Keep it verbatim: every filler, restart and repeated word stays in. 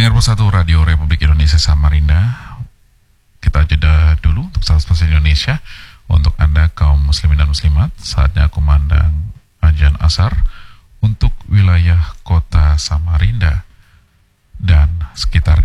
Pendengar Persatu Radio Republik Indonesia Samarinda, kita jeda dulu untuk seratus persen Indonesia. Untuk Anda kaum muslimin dan muslimat, saatnya kumandang ajan asar untuk wilayah kota Samarinda dan sekitarnya.